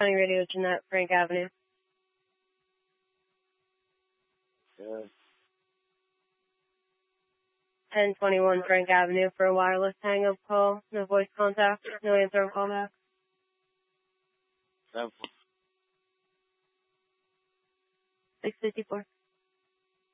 County Radio, Jeanette, Frank Avenue. Good. 1021 Frank Avenue for a wireless hang-up call. No voice contact. No answer on callback. 654.